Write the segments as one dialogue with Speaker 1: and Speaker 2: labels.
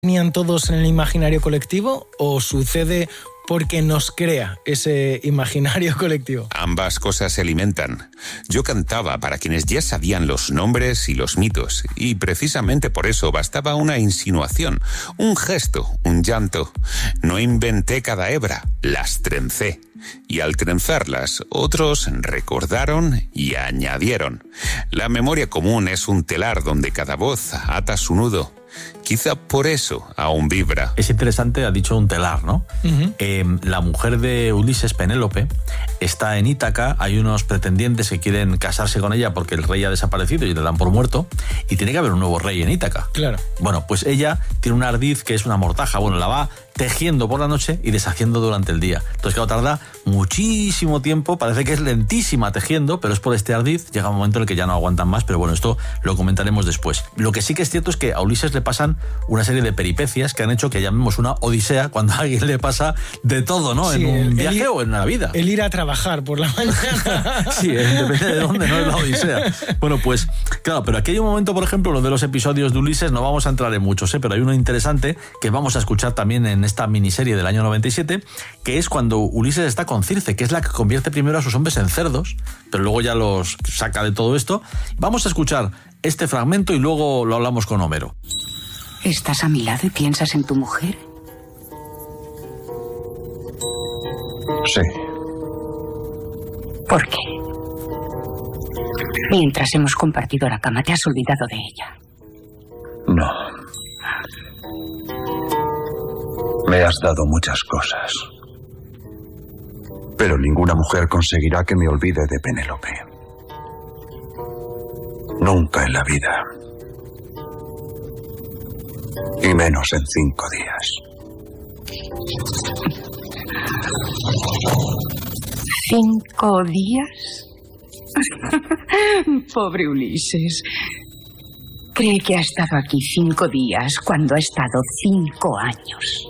Speaker 1: ¿Tenían todos en el imaginario colectivo o sucede porque nos crea ese imaginario colectivo?
Speaker 2: Ambas cosas se alimentan. Yo cantaba para quienes ya sabían los nombres y los mitos, y precisamente por eso bastaba una insinuación, un gesto, un llanto. No inventé cada hebra, las trencé. Y al trenzarlas, otros recordaron y añadieron. La memoria común es un telar donde cada voz ata su nudo. Quizá por eso aún vibra.
Speaker 3: Es interesante, ha dicho un telar, ¿no? Uh-huh. La mujer de Ulises, Penélope, está en Ítaca, hay unos pretendientes que quieren casarse con ella porque el rey ha desaparecido y le dan por muerto, y tiene que haber un nuevo rey en Ítaca.
Speaker 1: Claro.
Speaker 3: Bueno, pues ella tiene una ardiz que es una mortaja, bueno, la va tejiendo por la noche y deshaciendo durante el día. Entonces, claro, tarda muchísimo tiempo, parece que es lentísima tejiendo, pero es por este ardiz, llega un momento en el que ya no aguantan más, pero bueno, esto lo comentaremos después. Lo que sí que es cierto es que a Ulises le pasan una serie de peripecias que han hecho que llamemos una odisea cuando a alguien le pasa de todo, ¿no? Sí, en un viaje o en una vida.
Speaker 1: El ir a trabajar por la mañana.
Speaker 3: Sí, depende de dónde, no es la odisea. Bueno, pues, claro, pero aquí hay un momento, por ejemplo, lo de los episodios de Ulises, no vamos a entrar en muchos, pero hay uno interesante que vamos a escuchar también en esta miniserie del año 97, que es cuando Ulises está con Circe, que es la que convierte primero a sus hombres en cerdos, pero luego ya los saca de todo esto. Vamos a escuchar este fragmento y luego lo hablamos con Homero.
Speaker 4: ¿Estás a mi lado y piensas en tu mujer?
Speaker 5: Sí.
Speaker 4: ¿Por qué? Mientras hemos compartido la cama, ¿te has olvidado de ella?
Speaker 5: No. Me has dado muchas cosas. Pero ninguna mujer conseguirá que me olvide de Penélope. Nunca en la vida. Y menos en 5 días.
Speaker 4: 5 días. Pobre Ulises. Cree que ha estado aquí 5 días cuando ha estado 5 años.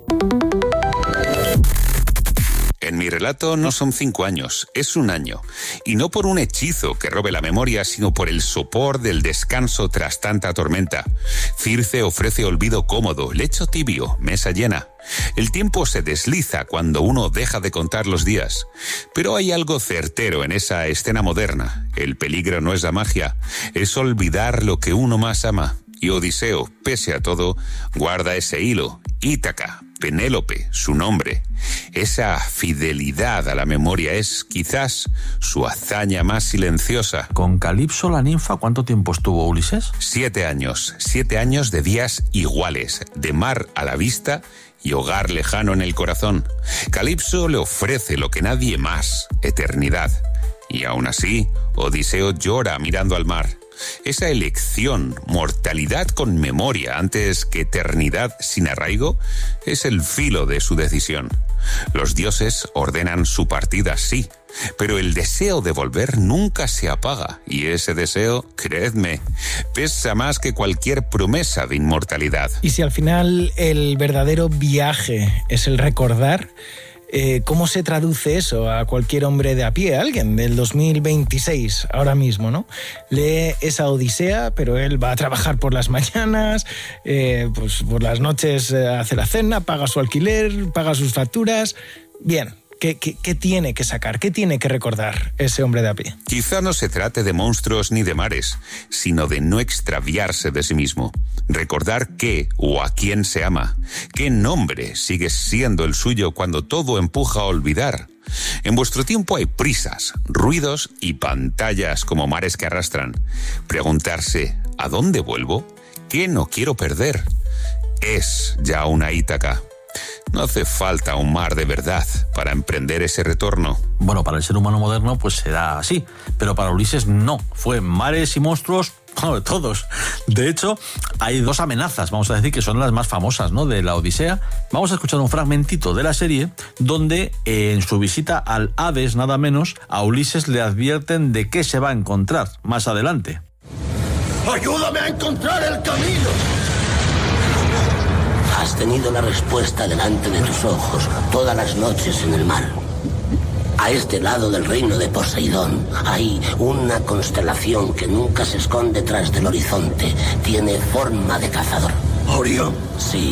Speaker 2: En mi relato no son 5 años, es 1 año. Y no por un hechizo que robe la memoria, sino por el sopor del descanso tras tanta tormenta. Circe ofrece olvido cómodo, lecho tibio, mesa llena. El tiempo se desliza cuando uno deja de contar los días. Pero hay algo certero en esa escena moderna. El peligro no es la magia, es olvidar lo que uno más ama. Y Odiseo, pese a todo, guarda ese hilo. Ítaca, Penélope, su nombre. Esa fidelidad a la memoria es quizás su hazaña más silenciosa.
Speaker 3: ¿Con Calipso la ninfa cuánto tiempo estuvo Ulises?
Speaker 2: 7 años. 7 años de días iguales, de mar a la vista y hogar lejano en el corazón. Calipso le ofrece lo que nadie más, eternidad. Y aún así, Odiseo llora mirando al mar. Esa elección, mortalidad con memoria antes que eternidad sin arraigo, es el filo de su decisión. Los dioses ordenan su partida, sí, pero el deseo de volver nunca se apaga, y ese deseo, creedme, pesa más que cualquier promesa de inmortalidad.
Speaker 1: Y si al final el verdadero viaje es el recordar, ¿cómo se traduce eso a cualquier hombre de a pie? Alguien del 2026, ahora mismo, ¿no? Lee esa Odisea, pero él va a trabajar por las mañanas, pues por las noches hace la cena, paga su alquiler, paga sus facturas. Bien, ¿qué tiene que sacar? ¿Qué tiene que recordar ese hombre de a pie?
Speaker 2: Quizá no se trate de monstruos ni de mares, sino de no extraviarse de sí mismo. Recordar qué o a quién se ama, qué nombre sigue siendo el suyo cuando todo empuja a olvidar. En vuestro tiempo hay prisas, ruidos y pantallas como mares que arrastran. Preguntarse, ¿a dónde vuelvo? ¿Qué no quiero perder? Es ya una Ítaca. No hace falta un mar de verdad para emprender ese retorno.
Speaker 3: Bueno, para el ser humano moderno pues será así, pero para Ulises no. Fue mares y monstruos, todos. De hecho, hay 2 amenazas, vamos a decir, que son las más famosas, ¿no?, de la Odisea. Vamos a escuchar un fragmentito de la serie donde en su visita al Hades, nada menos, a Ulises le advierten de qué se va a encontrar más adelante.
Speaker 6: ¡Ayúdame a encontrar el camino!
Speaker 7: Has tenido la respuesta delante de tus ojos todas las noches en el mar. A este lado del reino de Poseidón hay una constelación que nunca se esconde tras del horizonte. Tiene forma de cazador.
Speaker 6: ¿Orión?
Speaker 7: Sí.